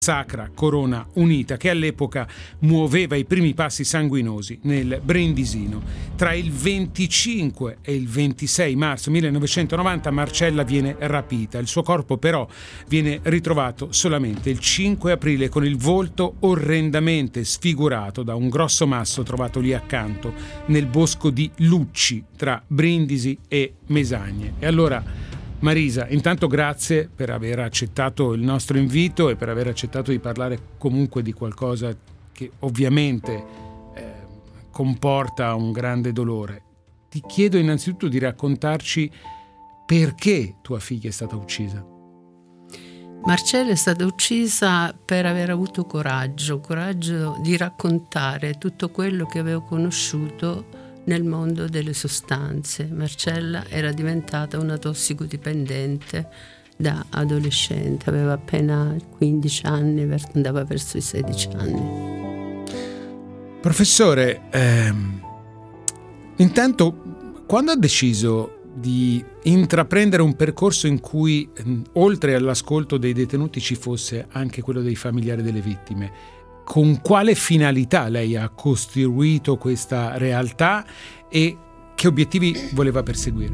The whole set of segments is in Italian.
Sacra Corona Unita, che all'epoca muoveva i primi passi sanguinosi nel Brindisino. Tra il 25 e il 26 marzo 1990 Marcella viene rapita. Il suo corpo però viene ritrovato solamente il 5 aprile con il volto orrendamente sfigurato da un grosso masso trovato lì accanto nel bosco di Lucci tra Brindisi e Mesagne. E allora, Marisa, intanto grazie per aver accettato il nostro invito e per aver accettato di parlare comunque di qualcosa che ovviamente comporta un grande dolore. Ti chiedo innanzitutto di raccontarci perché tua figlia è stata uccisa. Marcella è stata uccisa per aver avuto coraggio di raccontare tutto quello che avevo conosciuto nel mondo delle sostanze. Marcella era diventata una tossicodipendente da adolescente, aveva appena 15 anni, andava verso i 16 anni. Professore, intanto quando ha deciso di intraprendere un percorso in cui oltre all'ascolto dei detenuti ci fosse anche quello dei familiari delle vittime, con quale finalità lei ha costruito questa realtà e che obiettivi voleva perseguire?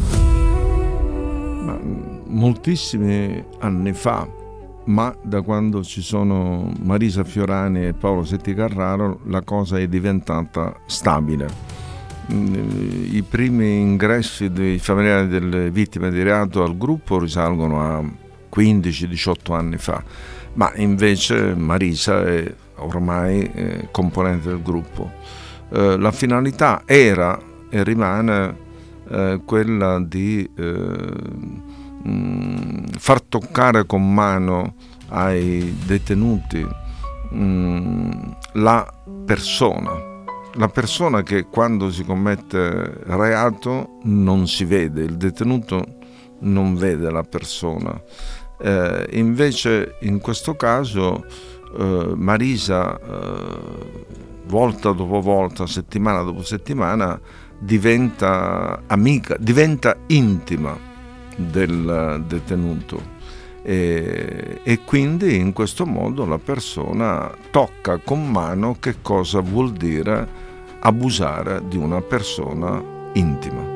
Moltissimi anni fa, ma da quando ci sono Marisa Fiorani e Paolo Setti Carraro, la cosa è diventata stabile. I primi ingressi dei familiari delle vittime di reato al gruppo risalgono a 15-18 anni fa, ma invece Marisa è ormai componente del gruppo. La finalità era e rimane quella di far toccare con mano ai detenuti la persona che quando si commette reato non si vede, il detenuto non vede la persona. Invece in questo caso Marisa volta dopo volta, settimana dopo settimana diventa amica, diventa intima del detenuto e quindi in questo modo la persona tocca con mano che cosa vuol dire abusare di una persona intima.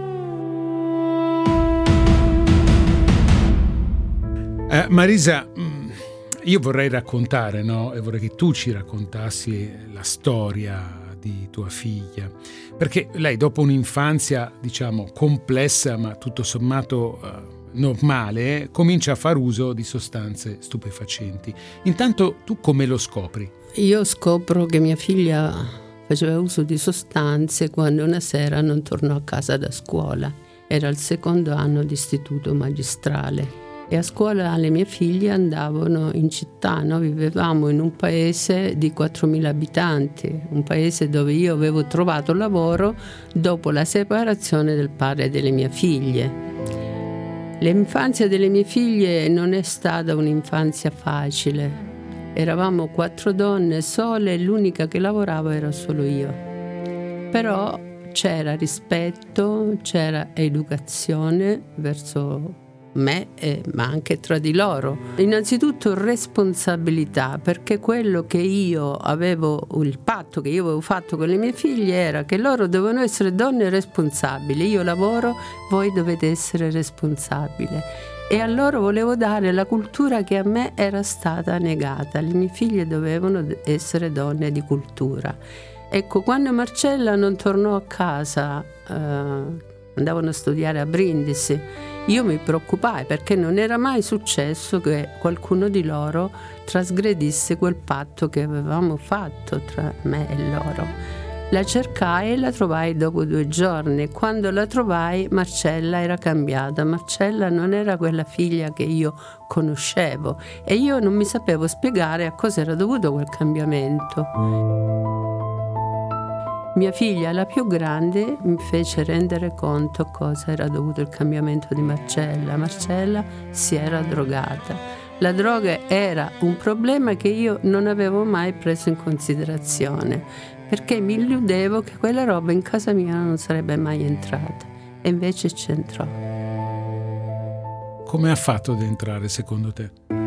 Marisa, io vorrei raccontare, no? E vorrei che tu ci raccontassi la storia di tua figlia, perché lei dopo un'infanzia, diciamo, complessa ma tutto sommato normale, comincia a far uso di sostanze stupefacenti. Intanto tu come lo scopri? Io scopro che mia figlia faceva uso di sostanze quando una sera non tornò a casa da scuola. Era il secondo anno di istituto magistrale. E a scuola le mie figlie andavano in città, no? Vivevamo in un paese di 4.000 abitanti, un paese dove io avevo trovato lavoro dopo la separazione del padre delle mie figlie. L'infanzia delle mie figlie non è stata un'infanzia facile. Eravamo 4 donne sole e l'unica che lavorava era solo io. Però c'era rispetto, c'era educazione verso me, ma anche tra di loro. Innanzitutto responsabilità, perché quello che io avevo, il patto che io avevo fatto con le mie figlie era che loro devono essere donne responsabili. Io lavoro, voi dovete essere responsabili. E a loro volevo dare la cultura che a me era stata negata. Le mie figlie dovevano essere donne di cultura. Ecco, quando Marcella non tornò a casa, andavano a studiare a Brindisi, io mi preoccupai perché non era mai successo che qualcuno di loro trasgredisse quel patto che avevamo fatto tra me e loro. La cercai e la trovai dopo 2 giorni. Quando la trovai, Marcella era cambiata. Marcella non era quella figlia che io conoscevo e io non mi sapevo spiegare a cosa era dovuto quel cambiamento. Mia figlia, la più grande, mi fece rendere conto a cosa era dovuto il cambiamento di Marcella. Marcella si era drogata. La droga era un problema che io non avevo mai preso in considerazione, perché mi illudevo che quella roba in casa mia non sarebbe mai entrata. E invece c'entrò. Come ha fatto ad entrare secondo te?